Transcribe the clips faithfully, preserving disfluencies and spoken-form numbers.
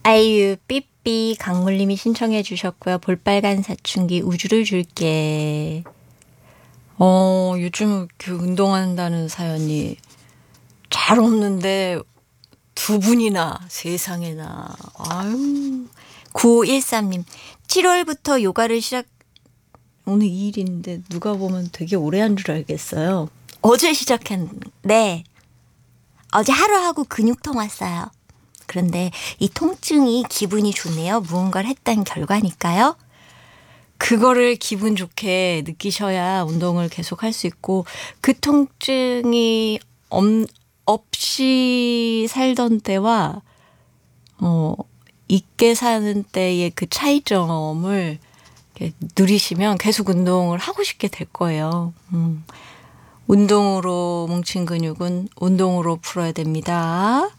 아이유 삐삐 강물님이 신청해 주셨고요. 볼빨간 사춘기 우주를 줄게. 어, 요즘 그 운동한다는 사연이 잘 없는데 두 분이나 세상에나. 아유. 구오일삼님 칠월부터 요가를 시작. 오늘 이 일인데 누가 보면 되게 오래 한 줄 알겠어요. 어제 시작했는데 어제 하루 하고 근육통 왔어요. 그런데 이 통증이 기분이 좋네요. 무언가를 했다는 결과니까요. 그거를 기분 좋게 느끼셔야 운동을 계속 할 수 있고 그 통증이 없, 없이 살던 때와 어, 있게 사는 때의 그 차이점을 누리시면 계속 운동을 하고 싶게 될 거예요. 음. 운동으로 뭉친 근육은 운동으로 풀어야 됩니다.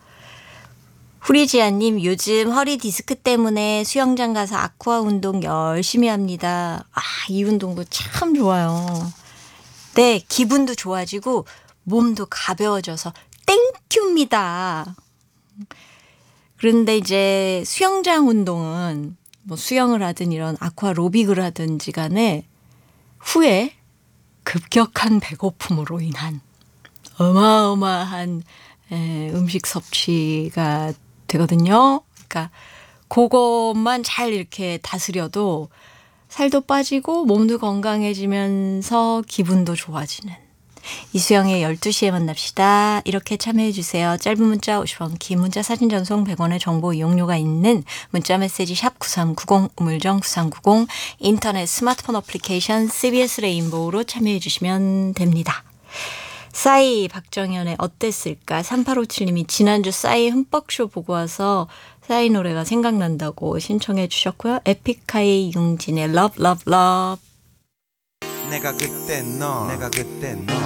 후리지아님 요즘 허리 디스크 때문에 수영장 가서 아쿠아 운동 열심히 합니다. 아, 이 운동도 참 좋아요. 네, 기분도 좋아지고 몸도 가벼워져서 땡큐입니다. 그런데 이제 수영장 운동은 뭐 수영을 하든 이런 아쿠아로빅을 하든지 간에 후에 급격한 배고픔으로 인한 어마어마한 음식 섭취가 되거든요. 그러니까 그것만 잘 이렇게 다스려도 살도 빠지고 몸도 건강해지면서 기분도 좋아지는 이수영의 열두 시에 만납시다. 이렇게 참여해 주세요. 짧은 문자 오십 원, 긴 문자 사진 전송 백 원의 정보 이용료가 있는 문자 메시지 샵 구삼구공, 우물정 구삼구공, 인터넷 스마트폰 어플리케이션 씨비에스 레인보우로 참여해 주시면 됩니다. 싸이 박정현의 어땠을까? 삼팔오칠님이 지난주 싸이 흠뻑쇼 보고 와서 싸이 노래가 생각난다고 신청해 주셨고요. 에픽하이 융진의 Love Love Love. 내가 그때 너 내가 그때 너